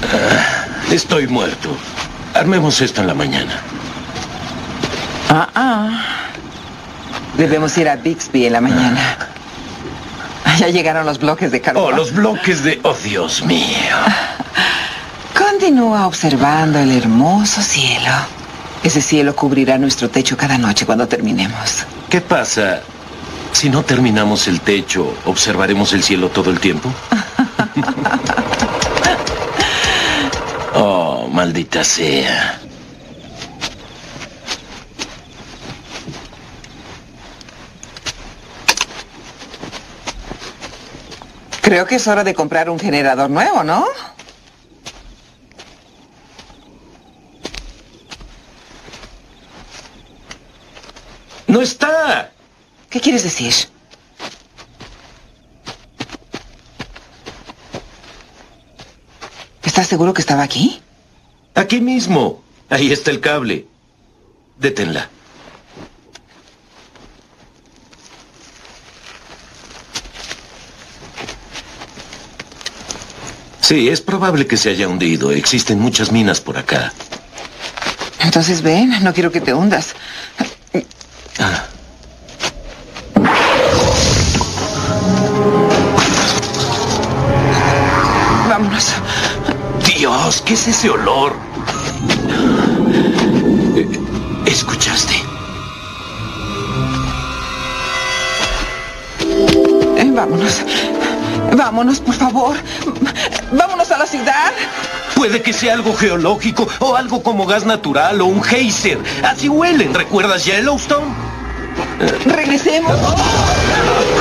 Estoy muerto. Armemos esto en la mañana. Debemos ir a Bixby en la mañana. Ya llegaron los bloques de carbón. Oh, los bloques de... Oh, Dios mío. Continúa observando el hermoso cielo. Ese cielo cubrirá nuestro techo cada noche cuando terminemos. ¿Qué pasa si no terminamos el techo? ¿Observaremos el cielo todo el tiempo? Oh, maldita sea. Creo que es hora de comprar un generador nuevo, ¿no? ¡No está! ¿Qué quieres decir? ¿Estás seguro que estaba aquí? Aquí mismo. Ahí está el cable. Deténla. Sí, es probable que se haya hundido. Existen muchas minas por acá. Entonces ven, no quiero que te hundas. Vámonos. Dios, ¿qué es ese olor? ¿Escuchaste? Vámonos. Vámonos, por favor. Vámonos a la ciudad. Puede que sea algo geológico o algo como gas natural o un geyser. Así huelen. ¿Recuerdas Yellowstone? Regresemos.